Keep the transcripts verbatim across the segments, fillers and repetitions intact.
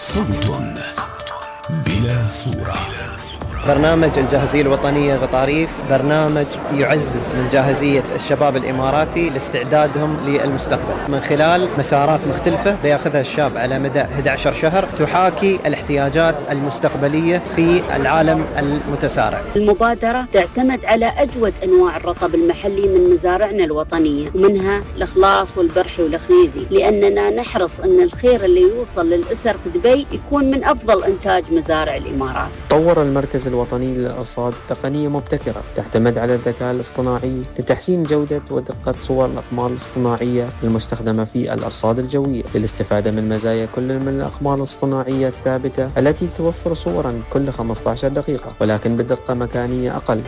صوت بلا صورة. برنامج الجاهزية الوطنية غطاريف برنامج يعزز من جاهزية الشباب الإماراتي لاستعدادهم للمستقبل من خلال مسارات مختلفة بياخذها الشاب على مدى أحد عشر شهر تحاكي الاحتياجات المستقبلية في العالم المتسارع. المبادرة تعتمد على أجود أنواع الرطب المحلي من مزارعنا الوطنية، ومنها الإخلاص والبرحي والخنيزي، لأننا نحرص أن الخير اللي يوصل للأسر في دبي يكون من أفضل إنتاج مزارع الإمارات. طور المركز الوطني للأرصاد تقنية مبتكرة تعتمد على الذكاء الاصطناعي لتحسين جودة ودقة صور الأقمار الاصطناعية المستخدمة في الأرصاد الجوية للاستفادة من مزايا كل من الأقمار الاصطناعية الثابتة التي توفر صورا كل خمسة عشر دقيقة ولكن بدقة مكانية أقل.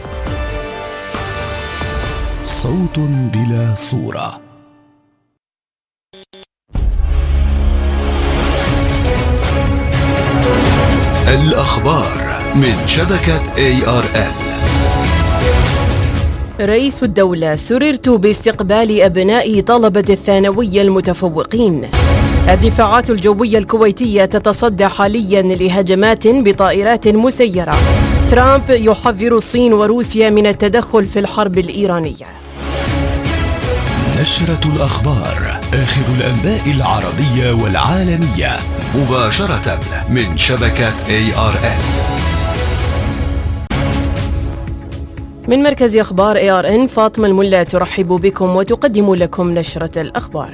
صوت بلا صورة. الأخبار من شبكة إيه آر إل. رئيس الدولة: سررت باستقبال أبناء طلبة الثانوية المتفوقين. الدفاعات الجوية الكويتية تتصدى حاليا لهجمات بطائرات مسيرة. ترامب يحذر الصين وروسيا من التدخل في الحرب الإيرانية. نشرة الأخبار، آخر الأنباء العربية والعالمية مباشرة من شبكة إيه آر إل. من مركز أخبار إيه آر إن، فاطمة الملا ترحب بكم وتقدم لكم نشرة الأخبار.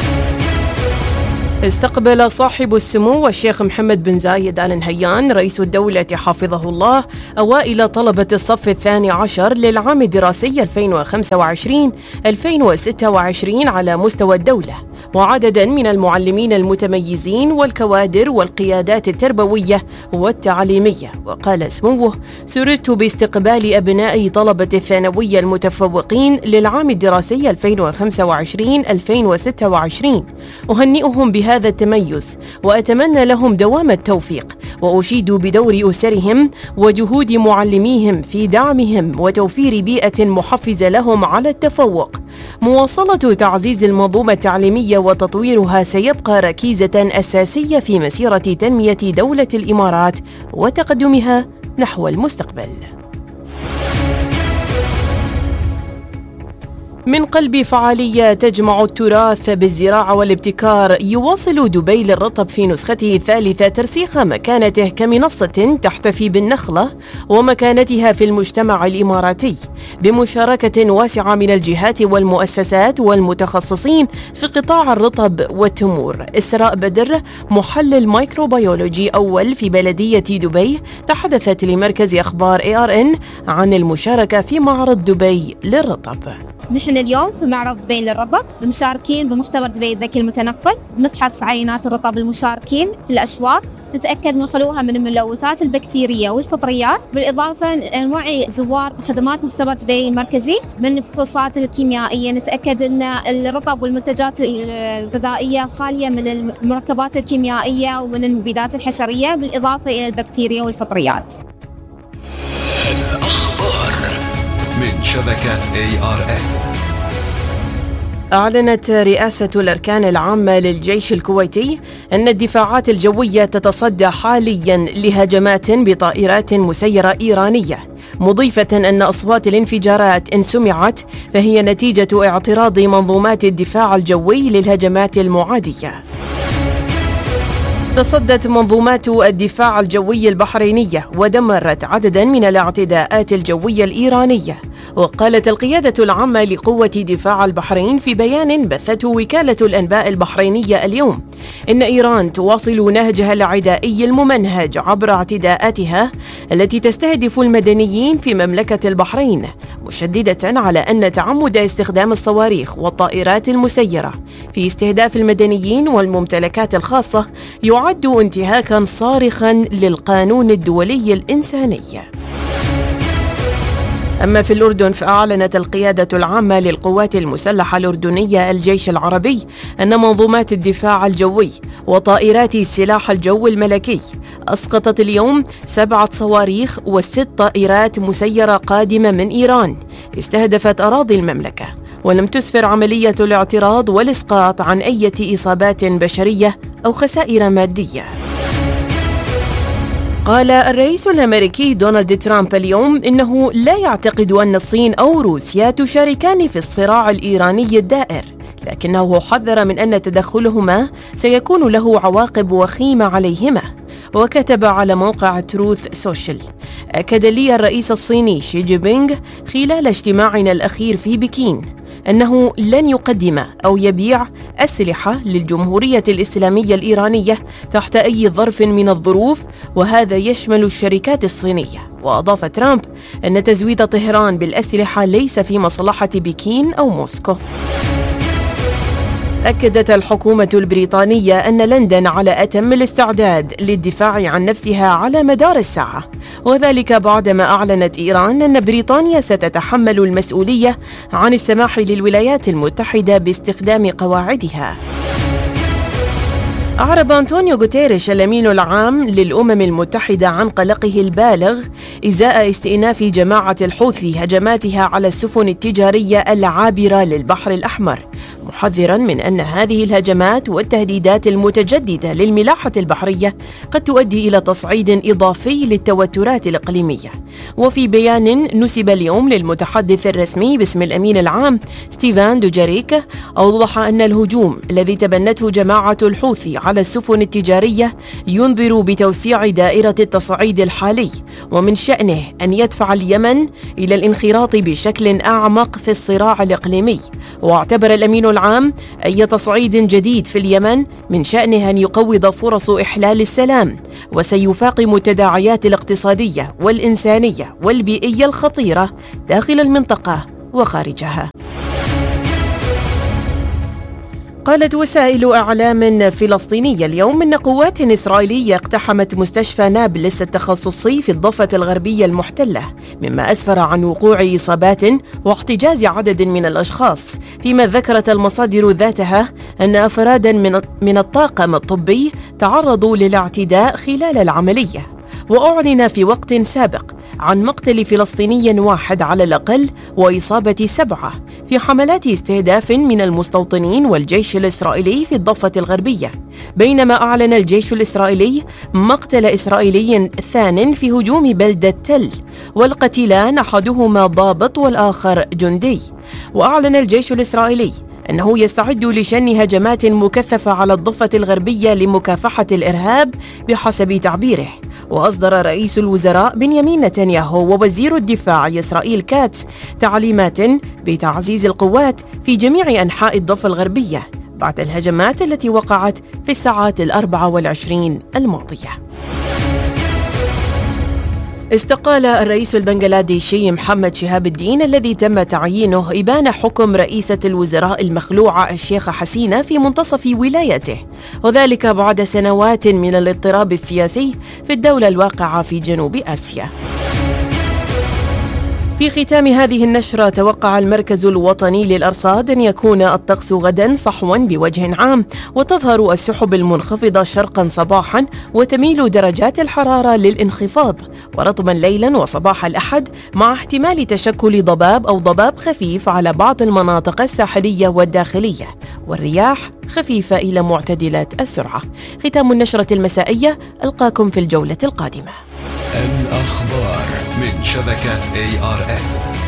استقبل صاحب السمو الشيخ محمد بن زايد آل نهيان رئيس الدولة حفظه الله أوائل طلبة الصف الثاني عشر للعام الدراسي ألفين وخمسة وعشرين ألفين وستة وعشرين على مستوى الدولة، وعددا من المعلمين المتميزين والكوادر والقيادات التربوية والتعليمية. وقال سموه: سررت باستقبال أبناء طلبة الثانوية المتفوقين للعام الدراسي ألفين وخمسة وعشرين ألفين وستة وعشرين، أهنئهم بهذا التميز وأتمنى لهم دوام التوفيق، وأشيد بدور أسرهم وجهود معلميهم في دعمهم وتوفير بيئة محفزة لهم على التفوق. مواصلة تعزيز المنظومة التعليمية وتطويرها سيبقى ركيزة أساسية في مسيرة تنمية دولة الإمارات وتقدمها نحو المستقبل. من قلب فعالية تجمع التراث بالزراعة والابتكار، يواصل دبي للرطب في نسخته الثالثة ترسيخ مكانته كمنصة تحتفي بالنخلة ومكانتها في المجتمع الإماراتي، بمشاركة واسعة من الجهات والمؤسسات والمتخصصين في قطاع الرطب والتمور. إسراء بدر، محلل ميكروبيولوجي أول في بلدية دبي، تحدثت لمركز أخبار إيه آر إن عن المشاركة في معرض دبي للرطب. نحن اليوم في معرض دبي للرطب مشاركين بمختبر دبي الذكي المتنقل، نفحص عينات الرطب المشاركين في الأشواط، نتأكد من خلوها من الملوثات البكتيرية والفطريات، بالإضافة نوعي زوار خدمات مختبر دبي المركزي من الفحوصات الكيميائية، نتأكد أن الرطب والمنتجات الغذائية خالية من المركبات الكيميائية ومن المبيدات الحشرية، بالإضافة إلى البكتيريا والفطريات. الأخبار من شبكة إيه آر إل. أعلنت رئاسة الأركان العامة للجيش الكويتي أن الدفاعات الجوية تتصدى حالياً لهجمات بطائرات مسيرة إيرانية، مضيفة أن أصوات الانفجارات إن سمعت فهي نتيجة اعتراض منظومات الدفاع الجوي للهجمات المعادية. تصدت منظومات الدفاع الجوي البحرينية ودمرت عددا من الاعتداءات الجوية الإيرانية. وقالت القيادة العامة لقوة دفاع البحرين في بيان بثته وكالة الأنباء البحرينية اليوم إن إيران تواصل نهجها العدائي الممنهج عبر اعتداءاتها التي تستهدف المدنيين في مملكة البحرين، مشددة على أن تعمد استخدام الصواريخ والطائرات المسيرة في استهداف المدنيين والممتلكات الخاصة يعد انتهاكا صارخا للقانون الدولي الإنساني. أما في الأردن، فأعلنت القيادة العامة للقوات المسلحة الأردنية الجيش العربي أن منظومات الدفاع الجوي وطائرات السلاح الجوي الملكي أسقطت اليوم سبعة صواريخ وست طائرات مسيرة قادمة من إيران استهدفت أراضي المملكة، ولم تسفر عملية الاعتراض والإسقاط عن أي إصابات بشرية أو خسائر مادية. قال الرئيس الأمريكي دونالد ترامب اليوم إنه لا يعتقد أن الصين أو روسيا تشاركان في الصراع الإيراني الدائر، لكنه حذر من أن تدخلهما سيكون له عواقب وخيمة عليهما. وكتب على موقع تروث سوشيال: أكد لي الرئيس الصيني شي جي بينغ خلال اجتماعنا الأخير في بكين أنه لن يقدم أو يبيع أسلحة للجمهورية الإسلامية الإيرانية تحت أي ظرف من الظروف، وهذا يشمل الشركات الصينية. وأضاف ترامب أن تزويد طهران بالأسلحة ليس في مصلحة بكين أو موسكو. أكدت الحكومة البريطانية أن لندن على أتم الاستعداد للدفاع عن نفسها على مدار الساعة، وذلك بعدما أعلنت إيران أن بريطانيا ستتحمل المسؤولية عن السماح للولايات المتحدة باستخدام قواعدها. أعرب أنطونيو غوتيريش الأمين العام للأمم المتحدة عن قلقه البالغ إزاء استئناف جماعة الحوثي هجماتها على السفن التجارية العابرة للبحر الأحمر، محذرا من أن هذه الهجمات والتهديدات المتجددة للملاحة البحرية قد تؤدي إلى تصعيد إضافي للتوترات الإقليمية. وفي بيان نسب اليوم للمتحدث الرسمي باسم الأمين العام ستيفان دوجاريك، أوضح أن الهجوم الذي تبنته جماعة الحوثي على السفن التجارية ينذر بتوسيع دائرة التصعيد الحالي، ومن شأنه أن يدفع اليمن إلى الانخراط بشكل أعمق في الصراع الإقليمي. واعتبر الأمين العام أي تصعيد جديد في اليمن من شأنه أن يقوض فرص إحلال السلام، وسيفاقم التداعيات الاقتصادية والإنسانية والبيئية الخطيرة داخل المنطقة وخارجها. قالت وسائل أعلام فلسطينية اليوم أن قوات إسرائيلية اقتحمت مستشفى نابلس التخصصي في الضفة الغربية المحتلة، مما أسفر عن وقوع إصابات واحتجاز عدد من الأشخاص، فيما ذكرت المصادر ذاتها أن أفرادا من من الطاقم الطبي تعرضوا للاعتداء خلال العملية. وأعلن في وقت سابق عن مقتل فلسطيني واحد على الأقل وإصابة سبعة في حملات استهداف من المستوطنين والجيش الإسرائيلي في الضفة الغربية، بينما أعلن الجيش الإسرائيلي مقتل إسرائيلي ثان في هجوم بلدة تل، والقتيلان أحدهما ضابط والآخر جندي. وأعلن الجيش الإسرائيلي أنه يستعد لشن هجمات مكثفة على الضفة الغربية لمكافحة الإرهاب بحسب تعبيره. وأصدر رئيس الوزراء بنيامين نتنياهو ووزير الدفاع إسرائيل كاتس تعليمات بتعزيز القوات في جميع أنحاء الضفة الغربية بعد الهجمات التي وقعت في الساعات الأربع والعشرين الماضية. استقال الرئيس البنغلاديشي محمد شهاب الدين الذي تم تعيينه إبان حكم رئيسة الوزراء المخلوعة الشيخة حسينة في منتصف ولايته، وذلك بعد سنوات من الاضطراب السياسي في الدولة الواقعة في جنوب آسيا. في ختام هذه النشرة، توقع المركز الوطني للأرصاد أن يكون الطقس غدا صحوا بوجه عام، وتظهر السحب المنخفضة شرقا صباحا، وتميل درجات الحرارة للانخفاض، ورطبا ليلا وصباح الأحد، مع احتمال تشكل ضباب أو ضباب خفيف على بعض المناطق الساحلية والداخلية، والرياح خفيفة إلى معتدلة السرعة. ختام النشرة المسائية، ألقاكم في الجولة القادمة. الأخبار من شبكة إيه آر إم.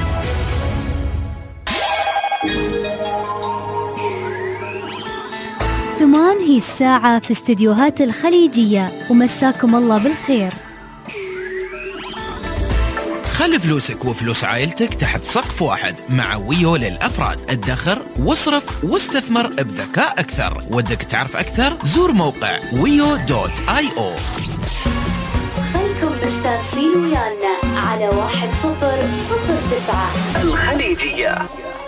ثمان هي الساعة في استديوهات الخليجية، ومساكم الله بالخير. خلي فلوسك وفلوس عائلتك تحت سقف واحد مع ويو للأفراد. ادخر واصرف واستثمر بذكاء أكثر. ودك تعرف أكثر؟ زور موقع ويو دوت آي أو. خلكم مستانسين ويانا على واحد صفر صفر تسعة الخليجية.